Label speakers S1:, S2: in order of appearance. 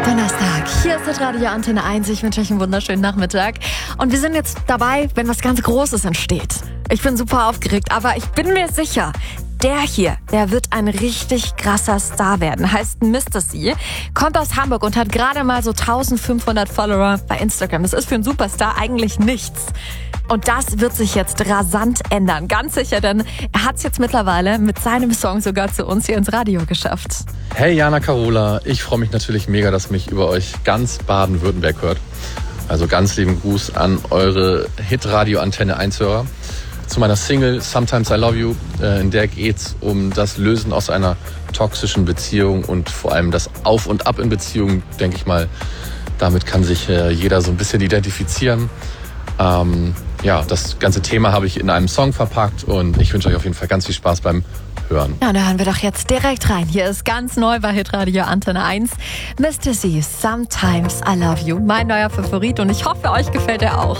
S1: Donnerstag, hier ist das Radio Antenne 1. Ich wünsche euch einen wunderschönen Nachmittag. Und wir sind jetzt dabei, wenn was ganz Großes entsteht. Ich bin super aufgeregt, aber ich bin mir sicher, der wird ein richtig krasser Star werden. Heißt Mr. C, kommt aus Hamburg und hat gerade mal so 1500 Follower bei Instagram. Das ist für einen Superstar eigentlich nichts. Und das wird sich jetzt rasant ändern. Ganz sicher, denn er hat es jetzt mittlerweile mit seinem Song sogar zu uns hier ins Radio geschafft.
S2: Hey Jana Carola, ich freue mich natürlich mega, dass mich über euch ganz Baden-Württemberg hört. Also ganz lieben Gruß an eure Hitradio Antenne 1-Hörer. Zu meiner Single Sometimes I Love You, in der geht's um das Lösen aus einer toxischen Beziehung und vor allem das Auf und Ab in Beziehungen, denke ich mal. Damit kann sich jeder so ein bisschen identifizieren. Das ganze Thema habe ich in einem Song verpackt und ich wünsche euch auf jeden Fall ganz viel Spaß beim Hören.
S1: Ja, da hören wir doch jetzt direkt rein. Hier ist ganz neu bei Hitradio Antenne 1 Mr. C, Sometimes I Love You, mein neuer Favorit und ich hoffe, euch gefällt er auch.